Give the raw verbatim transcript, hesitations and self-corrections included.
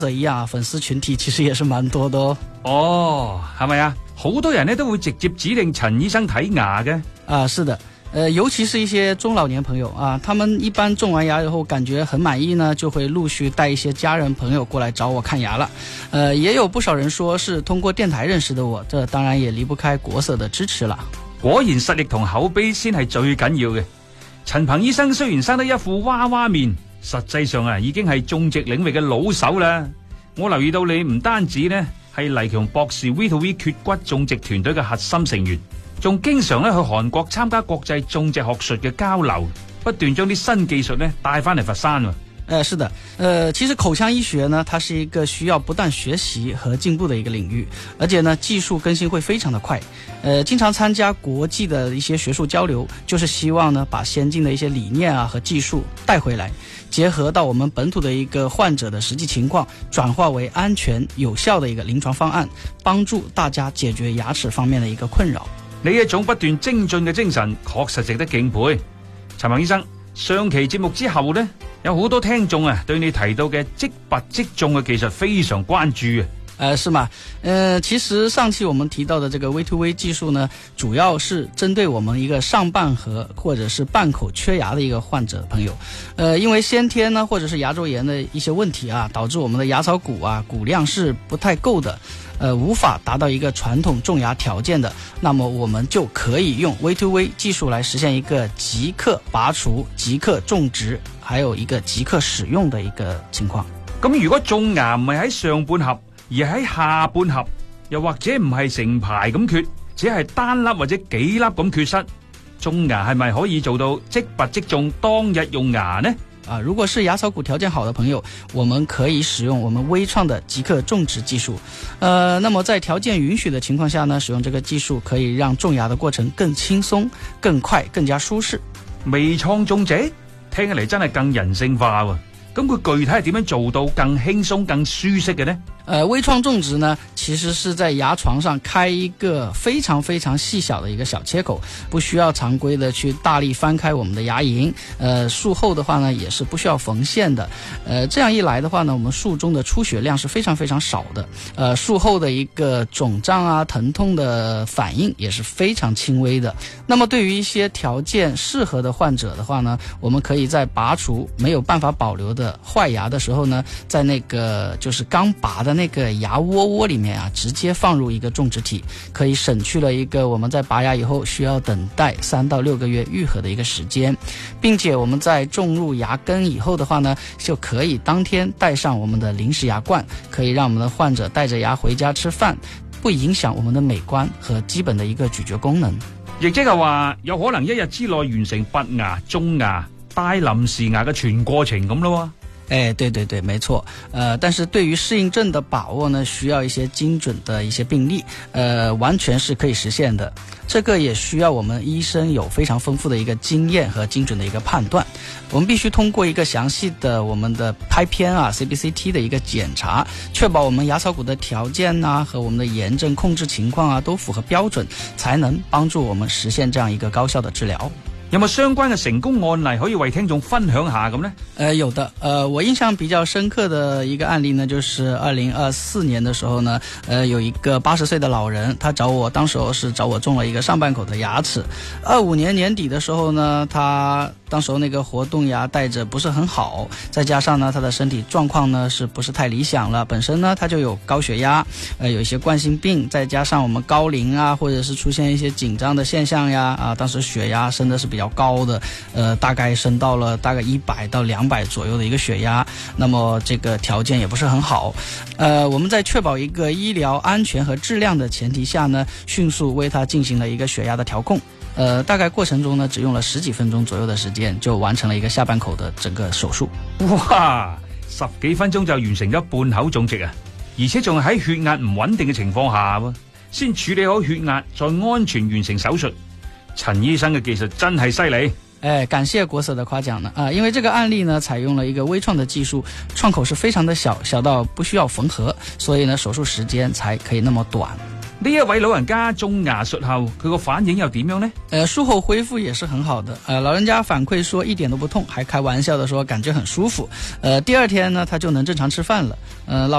一樣，粉絲群體其實也是蠻多的哦。 哦，係咪啊？好多人呢都會直接指定陳醫生睇牙嘅。 啊，是的。呃，尤其是一些中老年朋友啊，他們一般種完牙以後感覺很滿意呢，就會陸續帶一些家人朋友過來找我看牙了。呃，也有不少人說是通過電台認識的我，這當然也離不開國色的支持啦。 果然實力同口碑先係最緊要嘅。陳鵬醫生雖然生得一副娃娃面，實際上啊已經係種植領域嘅老手啦。我留意到你唔單止呢係黎強博士 V to V 缺骨種植團隊嘅核心成員，仲經常咧去韓國參加國際種植學術嘅交流，不斷將啲新技術咧帶翻嚟佛山。 呃，是的，呃，其實口腔醫學呢，它是一個需要不斷學習和進步的一個領域，而且呢，技術更新會非常的快。呃，經常參加國際的一些學術交流，就是希望呢，把先進的一些理念啊和技術帶回來，結合到我們本土的一個患者的實際情況，轉化為安全有效的一個臨床方案，幫助大家解決牙齒方面的一個困擾。 你一種不斷精進嘅精神，確實值得敬佩。陳鵬醫生，上期節目之後呢，有好多聽眾啊，對你提到嘅即拔即種嘅技術非常關注啊。 呃，是嗎？呃，其實上期我們提到的這個 V to V 技術呢，主要是針對我們一個上半頜或者是半口缺牙的一個患者朋友。呃，因為先天呢，或者是牙周炎的一些問題啊，導致我們的牙槽骨啊骨量是不太夠的，呃，無法達到一個傳統種牙條件的，那麼我們就可以用 V to V 技術來實現一個即刻拔除、即刻種植，還有一個即刻使用的一個情況。 咁如果種牙唔係喺上半頜，而喺下半頜，又或者唔係成排咁缺，只係單粒或者幾粒咁缺失，種牙係咪可以做到即拔即種，當日用牙呢？ 啊，如果是牙槽骨條件好的朋友，我們可以使用我們微創的即刻種植技術。呃，那麼在條件允許的情況下呢，使用這個技術可以讓種牙的過程更輕鬆、更快、更加舒適。 微創種植聽起嚟真係更人性化喎。咁佢具體係點樣做到更輕鬆、更舒適嘅呢？ 呃，微創種植呢，其實是在牙床上開一個非常非常細小的一個小切口，不需要常規的去大力翻開我們的牙齦。呃，術後的話呢，也是不需要縫線的。呃，這樣一來的話呢，我們術中的出血量是非常非常少的。呃，術後的一個腫脹啊、疼痛的反應也是非常輕微的。那麼對於一些條件適合的患者的話呢，我們可以在拔除沒有辦法保留的壞牙的時候呢，在那個就是剛拔的那個牙窩窩裡面啊，直接放入一個種植體，可以省去了一個我們在拔牙以後需要等待三到六個月愈合的一個時間，並且我們在種入牙根以後的話呢，就可以當天帶上我們的臨時牙冠，可以讓我們的患者帶着牙回家吃飯，不影響我們的美觀和基本的一個咀嚼功能。 亦即係話有可能一日之內完成拔牙、種牙、戴臨時牙嘅全過程咁咯。 哎，對對對，沒錯。呃，但是對於適應症的把握呢，需要一些精準的一些病例，呃，完全是可以實現的。這個也需要我們醫生有非常豐富的一個經驗和精準的一個判斷。我們必須通過一個詳細的我們的拍片啊 C B C T 的一個檢查，確保我們牙槽骨的條件啊和我們的炎症控制情況啊都符合標準，才能幫助我們實現這樣一個高效的治療。 有冇相關嘅成功案例可以為聽眾分享下咁呢？ 呃，有的。呃，我印象比較深刻的一個案例呢，就是二零二四年的時候呢，呃，有一個八十歲的老人，他找我，當時候是找我種了一個上半口的牙齒。二五年年底的時候呢，他當時候那個活動牙帶着不是很好，再加上呢，他的身體狀況呢是不是太理想了？本身呢，他就有高血壓，呃，有一些冠心病，再加上我們高齡啊，或者是出現一些緊張的現象呀，啊，當時血壓升的是比較比較高的，呃，大概升到了大概一百到兩百左右的一個血壓，那麼這個條件也不是很好。呃，我們在確保一個醫療安全和質量的前提下呢，迅速為他進行了一個血壓的調控。呃，大概過程中呢，只用了十幾分鐘左右的時間，就完成了一個下半口的整個手術。 哇，十幾分鐘就完成咗半口種植啊！而且仲係喺血壓唔穩定嘅情況下，先處理好血壓，再安全完成手術。陳醫生嘅技術真係犀利。 哎，感謝國色的誇獎呢啊！因為這個案例呢，採用了一個微創的技術，創口是非常的小，小到不需要縫合，所以呢，手術時間才可以那麼短。 呢一位老人家種牙術後，佢個反應又點樣呢？ 呃，術後恢復也是很好的。呃，老人家反饋說一點都不痛，還開玩笑的說感覺很舒服。呃，第二天呢，他就能正常吃飯了。呃，老